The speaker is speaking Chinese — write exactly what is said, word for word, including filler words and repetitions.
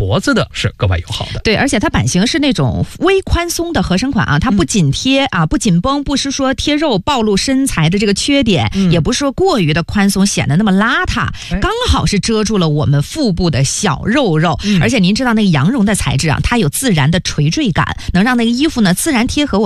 脖子的是格外友好的。 对，而且它版型是那种微宽松的合身款啊，它不紧贴、嗯、啊，不紧绷，不是说贴肉暴露身材的这个缺点、嗯、也不是说过于的宽松显得那么邋遢、哎、刚好是遮住了我们腹部的小肉肉、嗯、而且您知道那个羊绒的材质啊，它有自然的垂坠感，能让那个衣服呢自然贴合我